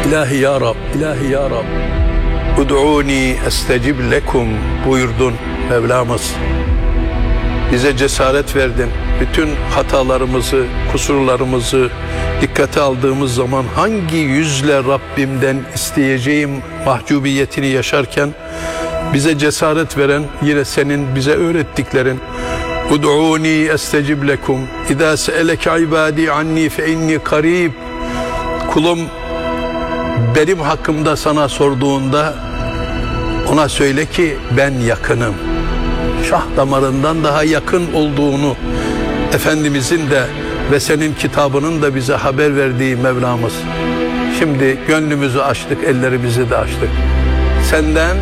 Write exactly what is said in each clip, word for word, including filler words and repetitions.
İlahi ya Rab, ilahi ya Rab. Ud'uni estecib lekum buyurdun Mevlamız. Bize cesaret verdin. Bütün hatalarımızı, kusurlarımızı dikkate aldığımız zaman hangi yüzle Rabbimden isteyeceğim mahcubiyetini yaşarken bize cesaret veren yine senin bize öğrettiklerin. Ud'uni estecib lekum İzâ se'eleke ibâdî anni fe inni karîb. Kulum benim hakkımda sana sorduğunda ona söyle ki ben yakınım. Şah damarından daha yakın olduğunu Efendimizin de ve senin kitabının da bize haber verdiği Mevlamız. Şimdi gönlümüzü açtık, ellerimizi de açtık. Senden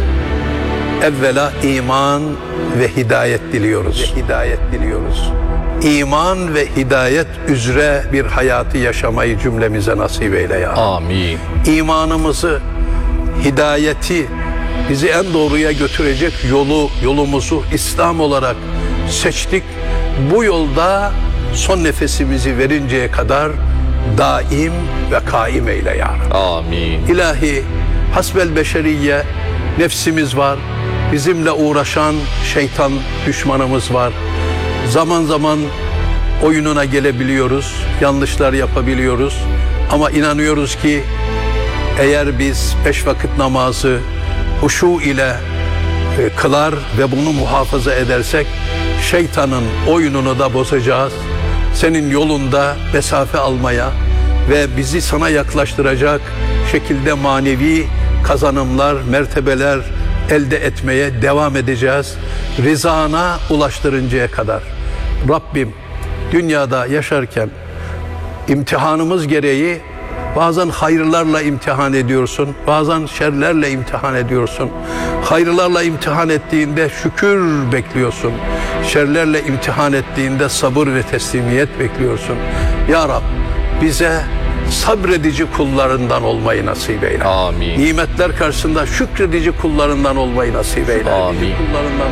evvela iman ve hidayet diliyoruz. Ve hidayet diliyoruz. İman ve hidayet üzere bir hayatı yaşamayı cümlemize nasip eyle ya. Amin. İmanımızı, hidayeti, bizi en doğruya götürecek yolu, yolumuzu İslam olarak seçtik. Bu yolda son nefesimizi verinceye kadar daim ve kaim eyle ya Rabbi. Amin. İlahi, hasbel beşeriye nefsimiz var. Bizimle uğraşan şeytan düşmanımız var. Zaman zaman oyununa gelebiliyoruz, yanlışlar yapabiliyoruz. Ama inanıyoruz ki eğer biz beş vakit namazı huşu ile e, kılar ve bunu muhafaza edersek şeytanın oyununu da bozacağız. Senin yolunda mesafe almaya ve bizi sana yaklaştıracak şekilde manevi kazanımlar, mertebeler elde etmeye devam edeceğiz. Rızana ulaştırıncaya kadar. Rabbim dünyada yaşarken imtihanımız gereği bazen hayırlarla imtihan ediyorsun, bazen şerlerle imtihan ediyorsun. Hayırlarla imtihan ettiğinde şükür bekliyorsun. Şerlerle imtihan ettiğinde sabır ve teslimiyet bekliyorsun. Ya Rab, bize sabredici kullarından olmayı nasip eyle. Amin. Nimetler karşısında şükredici kullarından olmayı nasip eyle. Amin. Kullarından